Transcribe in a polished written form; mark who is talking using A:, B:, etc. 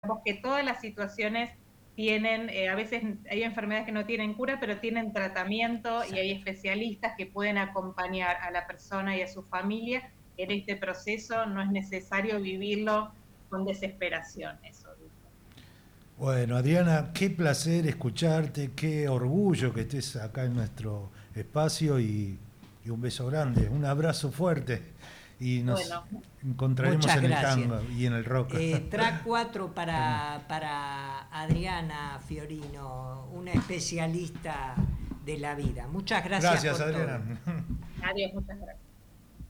A: que todas las situaciones tienen, a veces hay enfermedades que no tienen cura, pero tienen tratamiento y hay especialistas que pueden acompañar a la persona y a su familia en este proceso. No es necesario vivirlo con desesperación, eso digo.
B: Bueno, Adriana, qué placer escucharte, qué orgullo que estés acá en nuestro espacio y un beso grande, un abrazo fuerte y nos
A: Bueno,
B: encontraremos
C: Muchas
B: en el
C: gracias.
B: tango y en el rock.
C: Track 4
B: Hermano.
C: para Adriana Fiorino, una especialista de la vida. Muchas gracias
B: Gracias,
C: por todo.
B: Adriana.
A: adiós, muchas gracias.